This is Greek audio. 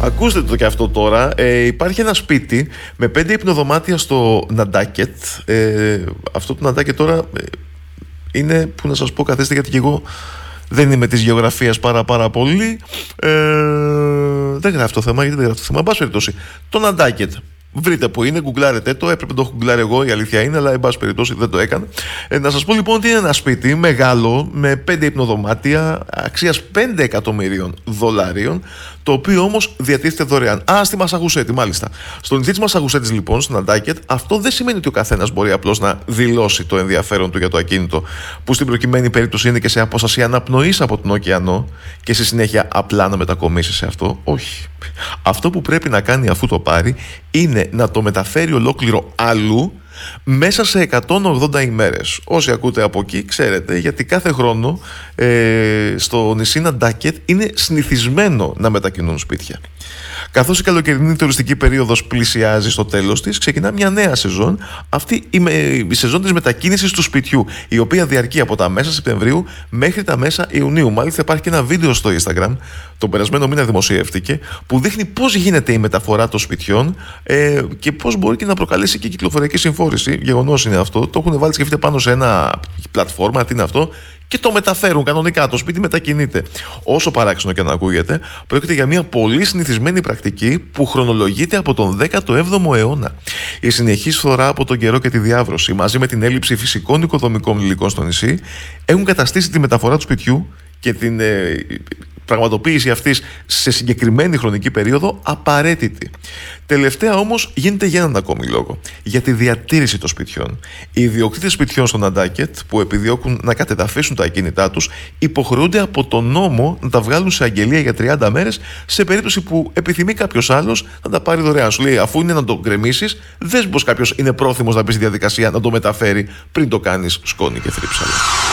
Ακούστε το και αυτό τώρα. Υπάρχει ένα σπίτι με 5 υπνοδωμάτια στο Ναντάκετ. Αυτό το Ναντάκετ τώρα είναι, που να σας πω, καθίστε, γιατί και εγώ δεν είμαι της γεωγραφίας πάρα πολύ. Δεν γράφει το θέμα, γιατί δεν γράφει το θέμα. Εν πάση περιπτώσει, το Ναντάκετ. Βρείτε που είναι, γκουγκλάρετε το. Έπρεπε να το έχω γκουγκλάρει εγώ, η αλήθεια είναι, αλλά εν πάση περιπτώσει δεν το έκανα. Να σας πω λοιπόν ότι είναι ένα σπίτι μεγάλο με 5 υπνοδωμάτια αξίας $5 εκατομμυρίων, το οποίο όμως διατίθεται δωρεάν. Στη Μασαγουσέτη, μάλιστα. Στο νησί της Μασαγουσέτης, λοιπόν, στο Ναντάκετ, αυτό δεν σημαίνει ότι ο καθένας μπορεί απλώς να δηλώσει το ενδιαφέρον του για το ακίνητο, που στην προκειμένη περίπτωση είναι και σε απόσταση αναπνοής από τον ωκεανό, και στη συνέχεια απλά να μετακομίσει σε αυτό. Όχι. Αυτό που πρέπει να κάνει αφού το πάρει είναι να το μεταφέρει ολόκληρο αλλού μέσα σε 180 ημέρες. Όσοι ακούτε από εκεί ξέρετε, γιατί κάθε χρόνο στο νησί Ναντάκετ είναι συνηθισμένο να μετακινούν σπίτια. Καθώς η καλοκαιρινή τουριστική περίοδος πλησιάζει στο τέλος της, ξεκινά μια νέα σεζόν, αυτή η σεζόν της μετακίνησης του σπιτιού, η οποία διαρκεί από τα μέσα Σεπτεμβρίου μέχρι τα μέσα Ιουνίου. Μάλιστα υπάρχει και ένα βίντεο στο Instagram, τον περασμένο μήνα δημοσιεύτηκε, που δείχνει πώς γίνεται η μεταφορά των σπιτιών και πώς μπορεί και να προκαλέσει και κυκλοφοριακή συμφόρηση. Γεγονός είναι αυτό. Το έχουν βάλει, σκεφτείτε, πάνω σε ένα πλατφόρμα, τι είναι αυτό, και το μεταφέρουν κανονικά. Το σπίτι μετακινείται. Όσο παράξενο και να ακούγεται, πρόκειται για μια πολύ συνηθισμένη πρακτική που χρονολογείται από τον 17ο αιώνα. Η συνεχής φθορά από τον καιρό και τη διάβρωση, μαζί με την έλλειψη φυσικών οικοδομικών υλικών στο νησί, έχουν καταστήσει τη μεταφορά του σπιτιού και την πραγματοποίηση αυτής σε συγκεκριμένη χρονική περίοδο απαραίτητη. Τελευταία όμως γίνεται για έναν ακόμη λόγο. Για τη διατήρηση των σπιτιών. Οι ιδιοκτήτες σπιτιών στο Ναντάκετ, που επιδιώκουν να κατεδαφίσουν τα ακίνητά τους, υποχρεούνται από τον νόμο να τα βγάλουν σε αγγελία για 30 μέρες, σε περίπτωση που επιθυμεί κάποιος άλλος να τα πάρει δωρεάν. Σου λέει, αφού είναι να το γκρεμίσεις, δες πως κάποιος είναι πρόθυμος να μπει στη διαδικασία να το μεταφέρει πριν το κάνεις σκόνη και θρύψαλα.